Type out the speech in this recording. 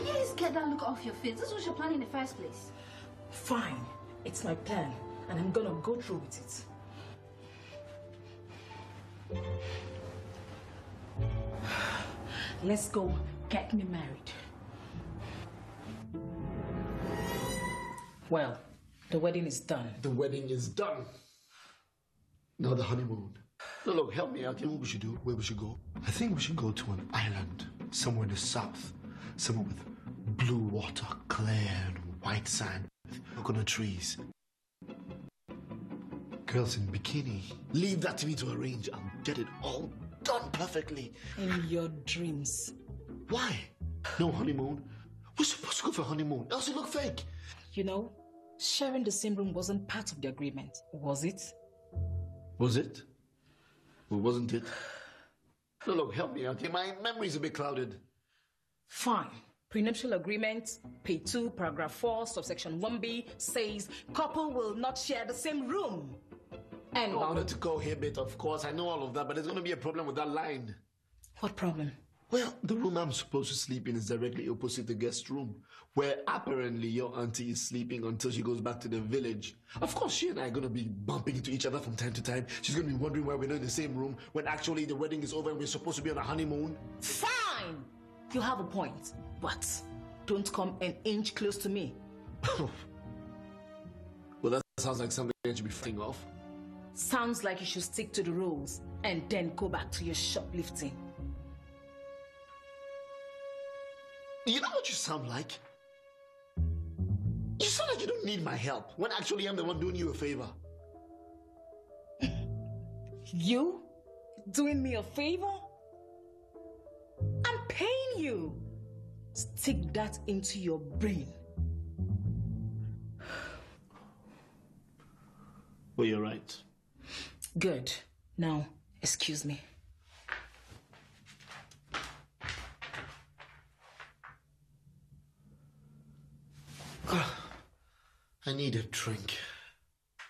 you at least get that look off your face? This was your plan in the first place. Fine. It's my plan, and I'm gonna go through with it. Let's go get me married. Well, the wedding is done. The wedding is done. Now the honeymoon. No, look, help me out. You know what we should do? Where we should go? I think we should go to an island, somewhere in the south. Somewhere with blue water, clear and white sand, with coconut trees. Girls in bikini. Leave that to me to arrange. I'll get it all done perfectly. In your dreams. Why? No honeymoon. We're supposed to go for a honeymoon, else it look fake. You know, sharing the same room wasn't part of the agreement, was it? Was it? Or wasn't it? No, look, help me out here. My memory's a bit clouded. Fine. Prenuptial agreement, page 2, paragraph 4, subsection 1b says couple will not share the same room. And Bounded to cohabit, of course. I know all of that, but there's going to be a problem with that line. What problem? Well, the room I'm supposed to sleep in is directly opposite the guest room, where apparently your auntie is sleeping until she goes back to the village. Of course, she and I are going to be bumping into each other from time to time. She's going to be wondering why we're not in the same room when actually the wedding is over and we're supposed to be on a honeymoon. Fine! You have a point, but don't come an inch close to me. Well, that sounds like something I should be fighting off. Sounds like you should stick to the rules and then go back to your shoplifting. You know what you sound like? You sound like you don't need my help, when actually I'm the one doing you a favor. You? Doing me a favor? I'm paying you. Stick that into your brain. Well, you're right. Good. Now, excuse me. I need a drink.